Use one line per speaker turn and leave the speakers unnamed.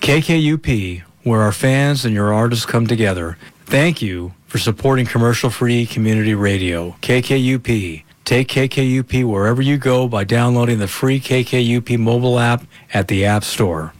KKUP, where our fans and your artists come together. Thank you for supporting commercial-free community radio. KKUP. Take KKUP wherever you go by downloading the free KKUP mobile app at the App Store.